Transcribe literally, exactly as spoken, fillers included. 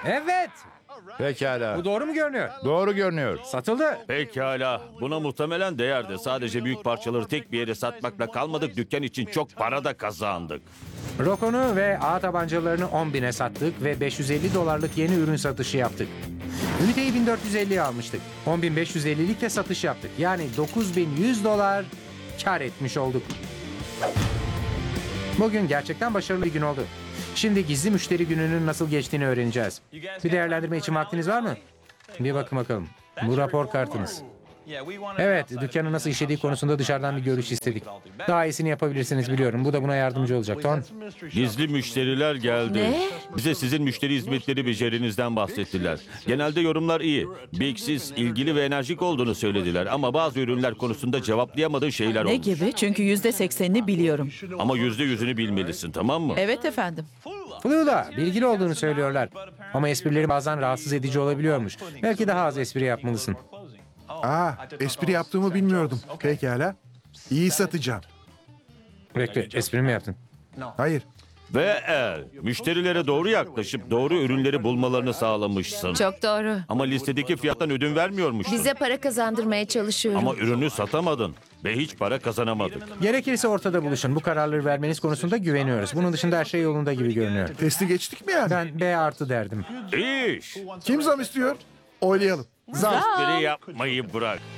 Evet. Pekala. Bu doğru mu görünüyor? Doğru görünüyor. Satıldı. Pekala. Buna muhtemelen değerdi. Sadece büyük parçaları tek bir yere satmakla kalmadık. Dükkan için çok para da kazandık. Rokon'u ve ağ tabancalarını on bine sattık ve beş yüz elli dolarlık yeni ürün satışı yaptık. Üniteyi bin dört yüz elliye almıştık. on bin beş yüz ellilikle satış yaptık. Yani dokuz bin yüz dolar kar etmiş olduk. Bugün gerçekten başarılı bir gün oldu. Şimdi gizli müşteri gününün nasıl geçtiğini öğreneceğiz. Bir değerlendirme için vaktiniz var mı? Bir bakın bakalım. Bu rapor kartınız. Evet, dükkanın nasıl işlediği konusunda dışarıdan bir görüş istedik. Daha iyisini yapabilirsiniz biliyorum. Bu da buna yardımcı olacak. Ton. Gizli müşteriler geldi. Ne? Bize sizin müşteri hizmetleri becerinizden bahsettiler. Genelde yorumlar iyi. Big Sis ilgili ve enerjik olduğunu söylediler. Ama bazı ürünler konusunda cevaplayamadığın şeyler Ne olmuş. gibi? Çünkü yüzde seksenini biliyorum. Ama yüzde yüzünü bilmelisin, tamam mı? Evet efendim. Flu'da bilgili olduğunu söylüyorlar. Ama esprileri bazen rahatsız edici olabiliyormuş. Belki daha az espri yapmalısın. Aa, espri yaptığımı bilmiyordum. Pekala. İyi satacağım. Bekle, espri mi yaptın? Hayır. Ve eğer müşterilere doğru yaklaşıp doğru ürünleri bulmalarını sağlamışsın. Çok doğru. Ama listedeki fiyattan ödün vermiyormuşsun. Bize para kazandırmaya çalışıyorum. Ama ürünü satamadın ve hiç para kazanamadık. Gerekirse ortada buluşun. Bu kararları vermeniz konusunda güveniyoruz. Bunun dışında her şey yolunda gibi görünüyor. Testi geçtik mi yani? Ben B artı derdim. İş. Kim zam istiyor? Oylayalım. Zam. Espri yapmayı bırak.